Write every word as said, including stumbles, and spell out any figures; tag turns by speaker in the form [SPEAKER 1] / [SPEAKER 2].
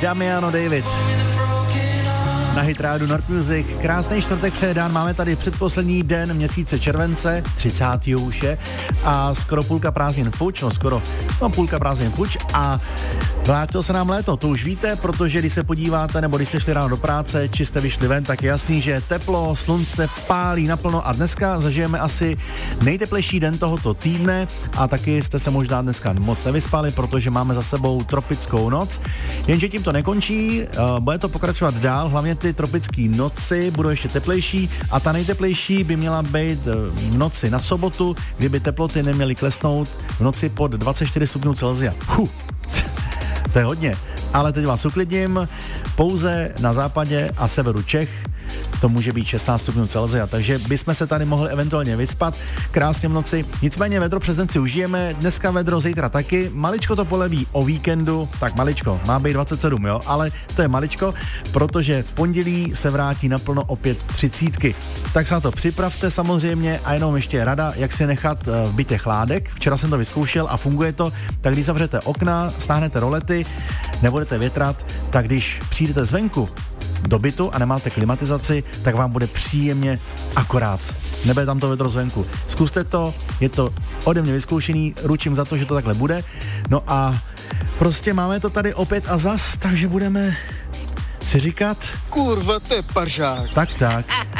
[SPEAKER 1] Damiano David. Na Hit Radio Nord Music. Krásný čtvrtek předán, máme tady předposlední den měsíce července, třicátého už je, a skoro půlka prázdnin fuč, no skoro, no půlka prázdnin fuč a vrátilo se nám léto, to už víte, protože když se podíváte, nebo když jste šli ráno do práce, či jste vyšli ven, tak je jasný, že teplo, slunce pálí naplno a dneska zažijeme asi nejteplejší den tohoto týdne a taky jste se možná dneska moc nevyspali, protože máme za sebou tropickou noc, jenže tím to nekončí, uh, bude to pokračovat dál, hlavně ty tropické noci budou ještě teplejší a ta nejteplejší by měla být v noci na sobotu, kdyby teploty neměly klesnout v noci pod dvacet čtyři stupňů Celsia. Huh. To je hodně, ale teď vás uklidním, pouze na západě a severu Čech to může být šestnáct stupňů Celsia, takže bychom se tady mohli eventuálně vyspat krásně v noci. Nicméně vedro přes den si užijeme, dneska vedro, zítra taky, maličko to poleví o víkendu, tak maličko, má být dvacet sedm, jo, ale to je maličko, protože v pondělí se vrátí naplno opět třicítky. Tak se na to připravte samozřejmě a jenom ještě rada, jak si nechat v bytě chládek. Včera jsem to vyzkoušel a funguje to, tak když zavřete okna, stáhnete rolety, nebudete větrat, tak když přijdete zvenku do bytu a nemáte klimatizaci, tak vám bude příjemně akorát. Nebude tam to vedro zvenku. Zkuste to, je to ode mě vyzkoušený, ručím za to, že to takhle bude. No a prostě máme to tady opět a zas, takže budeme si říkat...
[SPEAKER 2] Kurva, to je paržák.
[SPEAKER 1] Tak, tak.